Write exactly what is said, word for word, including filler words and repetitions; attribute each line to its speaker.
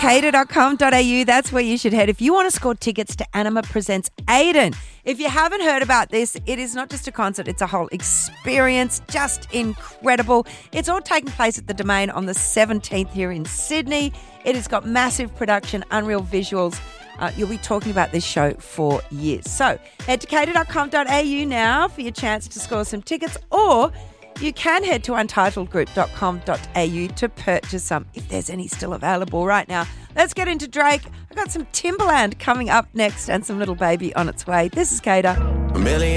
Speaker 1: decatur dot com dot a u. That's where you should head if you want to score tickets to Anima Presents Aiden. If you haven't heard about this, it is not just a concert, it's a whole experience. Just incredible. It's all taking place at the Domain on the seventeenth here in Sydney. It has got massive production, unreal visuals. Uh, you'll be talking about this show for years. So head to decatur dot com dot a u now for your chance to score some tickets, or you can head to untitled group dot com dot a u to purchase some, if there's any still available right now. Let's get into Drake. I got some Timberland coming up next and some Little Baby on its way. This is Kata.